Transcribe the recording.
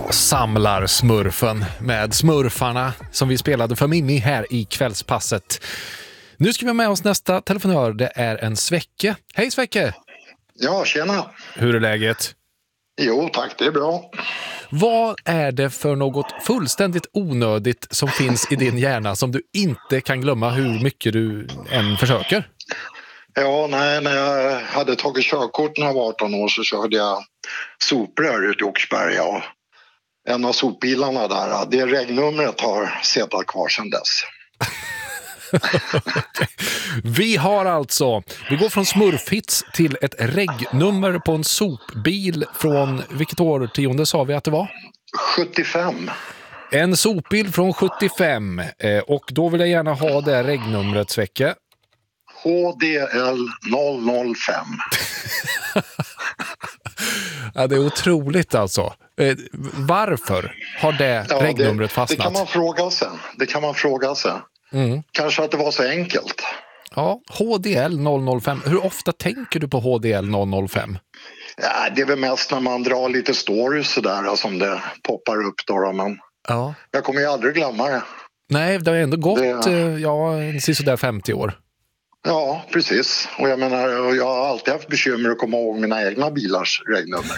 Samlar-smurfen med smurfarna som vi spelade för Mimmi här i kvällspasset. Nu ska vi med oss nästa telefonör. Det är en Svecke. Hej Svecke! Ja, tjena. Hur är läget? Jo, tack, det är bra. Vad är det för något fullständigt onödigt som finns i din hjärna som du inte kan glömma hur mycket du än försöker? Ja, när jag hade tagit körkort när jag var 18 år så körde jag soprör ut i Oxberga. Och en av sopbilarna där, det regnumret har suttit kvar sedan dess. Vi går från smurfhits till ett regnummer på en sopbil från vilket årtionde sa vi att det var? 75. En sopbil från 75 och då vill jag gärna ha det regnumret, Svecke. HDL 005. Ja, det är otroligt alltså. Varför har det regnumret fastnat? Det kan man fråga sig. Kanske att det var så enkelt. Ja, HDL 005. Hur ofta tänker du på HDL 005? Ja, det är väl mest när man drar lite stories sådär som det poppar upp då. Men ja. Jag kommer ju aldrig glömma det. Nej, det har ändå gått sådär 50 år. Ja, precis. Och jag menar, jag har alltid haft bekymmer att komma ihåg mina egna bilars regnummer.